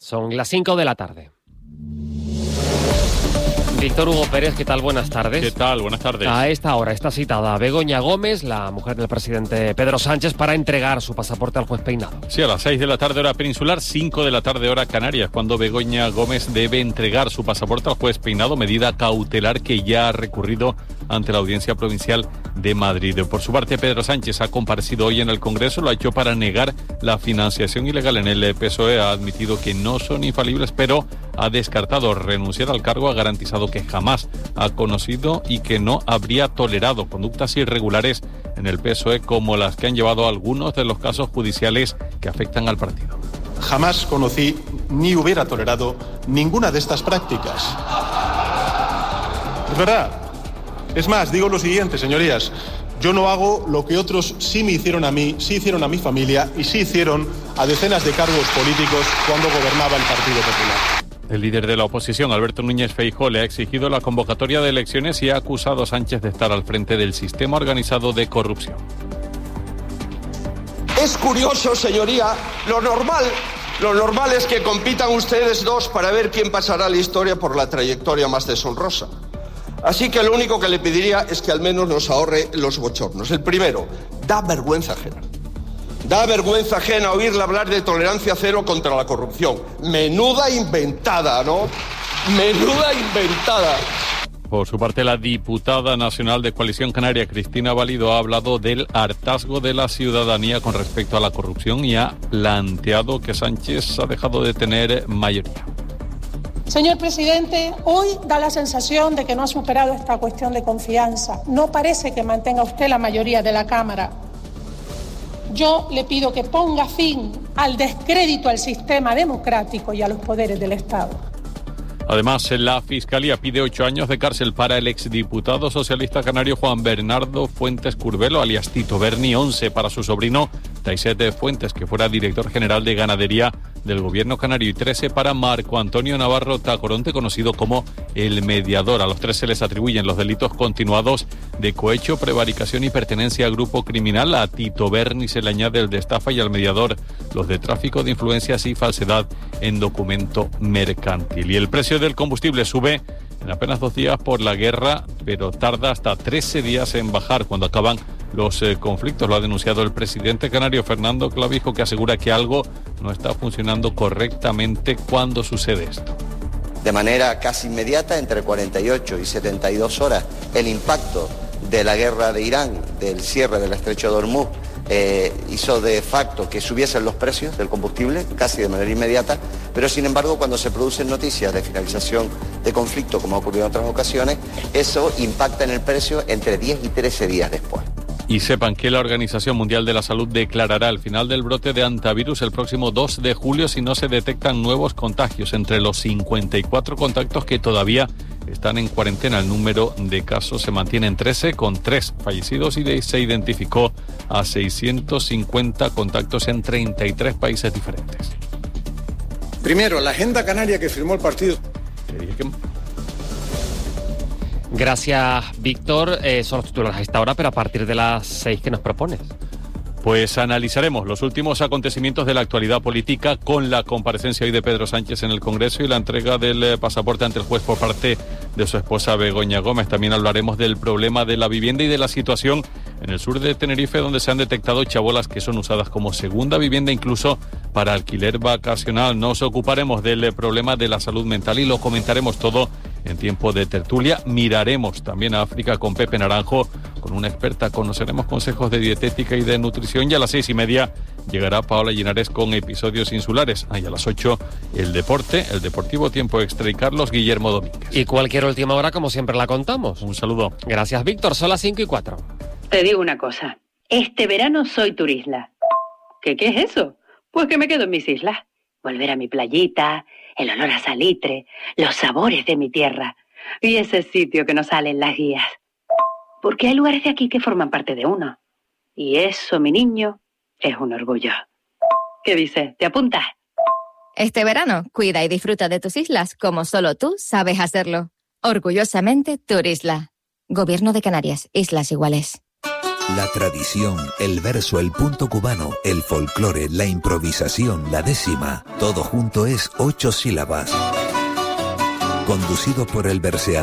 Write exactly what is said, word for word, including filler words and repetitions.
Son las cinco de la tarde. Víctor Hugo Pérez, ¿qué tal? Buenas tardes. ¿Qué tal? Buenas tardes. A esta hora está citada Begoña Gómez, la mujer del presidente Pedro Sánchez, para entregar su pasaporte al juez Peinado. Sí, a las seis de la tarde hora peninsular, cinco de la tarde hora Canarias, cuando Begoña Gómez debe entregar su pasaporte al juez Peinado, medida cautelar que ya ha recurrido ante la Audiencia Provincial de Madrid. Por su parte, Pedro Sánchez ha comparecido hoy en el Congreso, lo ha hecho para negar la financiación ilegal en el P S O E, ha admitido que no son infalibles, pero ha descartado renunciar al cargo, ha garantizado que jamás ha conocido y que no habría tolerado conductas irregulares en el P S O E como las que han llevado a algunos de los casos judiciales que afectan al partido. Jamás conocí ni hubiera tolerado ninguna de estas prácticas. Es verdad. Es más, digo lo siguiente, señorías. Yo no hago lo que otros sí me hicieron a mí, sí hicieron a mi familia y sí hicieron a decenas de cargos políticos cuando gobernaba el Partido Popular. El líder de la oposición, Alberto Núñez Feijóo, le ha exigido la convocatoria de elecciones y ha acusado a Sánchez de estar al frente del sistema organizado de corrupción. Es curioso, señoría, lo normal, lo normal es que compitan ustedes dos para ver quién pasará a la historia por la trayectoria más deshonrosa. Así que lo único que le pediría es que al menos nos ahorre los bochornos. El primero, da vergüenza ajena. Da vergüenza ajena oírle hablar de tolerancia cero contra la corrupción. Menuda inventada, ¿no? Menuda inventada. Por su parte, la diputada nacional de Coalición Canaria, Cristina Valido, ha hablado del hartazgo de la ciudadanía con respecto a la corrupción y ha planteado que Sánchez ha dejado de tener mayoría. Señor presidente, hoy da la sensación de que no ha superado esta cuestión de confianza. No parece que mantenga usted la mayoría de la Cámara. Yo le pido que ponga fin al descrédito al sistema democrático y a los poderes del Estado. Además, la Fiscalía pide ocho años de cárcel para el exdiputado socialista canario Juan Bernardo Fuentes Curbelo, alias Tito Berni, once para su sobrino Taisete Fuentes, que fuera director general de ganadería del gobierno canario, y trece para Marco Antonio Navarro Tacoronte, conocido como el mediador. A los tres se les atribuyen los delitos continuados de cohecho, prevaricación y pertenencia a grupo criminal. A Tito Berni se le añade el de estafa y al mediador los de tráfico de influencias y falsedad en documento mercantil. Y el precio del combustible sube en apenas dos días por la guerra, pero tarda hasta trece días en bajar cuando acaban los eh, conflictos. Lo ha denunciado el presidente canario Fernando Clavijo, que asegura que algo no está funcionando correctamente cuando sucede esto. De manera casi inmediata, entre cuarenta y ocho y setenta y dos horas, el impacto de la guerra de Irán, del cierre del estrecho de Hormuz, eh, hizo de facto que subiesen los precios del combustible, casi de manera inmediata, pero sin embargo cuando se producen noticias de finalización de conflicto, como ha ocurrido en otras ocasiones, eso impacta en el precio entre diez y trece días después. Y sepan que la Organización Mundial de la Salud declarará el final del brote de hantavirus el próximo dos de julio si no se detectan nuevos contagios. Entre los cincuenta y cuatro contactos que todavía están en cuarentena, el número de casos se mantiene en trece, con tres fallecidos, y se identificó a seiscientos cincuenta contactos en treinta y tres países diferentes. Primero, la agenda canaria que firmó el partido. Gracias, Víctor. Eh, son los titulares a esta hora, pero a partir de las seis, ¿qué nos propones? Pues analizaremos los últimos acontecimientos de la actualidad política con la comparecencia hoy de Pedro Sánchez en el Congreso y la entrega del eh, pasaporte ante el juez por parte de su esposa Begoña Gómez. También hablaremos del problema de la vivienda y de la situación en el sur de Tenerife, donde se han detectado chabolas que son usadas como segunda vivienda, incluso para alquiler vacacional. Nos ocuparemos del eh, problema de la salud mental y lo comentaremos todo en tiempo de tertulia. Miraremos también a África con Pepe Naranjo, con una experta. Conoceremos consejos de dietética y de nutrición, y a las seis y media llegará Paola Linares con episodios insulares. Ahí a las ocho el deporte, el Deportivo Tiempo Extra y Carlos Guillermo Domínguez. Y cualquier última hora, como siempre, la contamos. Un saludo. Gracias, Víctor. Son las cinco y cuatro. Te digo una cosa. Este verano soy turisla. ¿Qué, qué es eso? Pues que me quedo en mis islas. Volver a mi playita, el olor a salitre, los sabores de mi tierra y ese sitio que no sale en las guías. Porque hay lugares de aquí que forman parte de uno. Y eso, mi niño, es un orgullo. ¿Qué dices? ¿Te apuntas? Este verano, cuida y disfruta de tus islas como solo tú sabes hacerlo. Orgullosamente Turisla. Gobierno de Canarias, Islas Iguales. La tradición, el verso, el punto cubano, el folclore, la improvisación, la décima, todo junto es ocho sílabas. Conducido por el verseador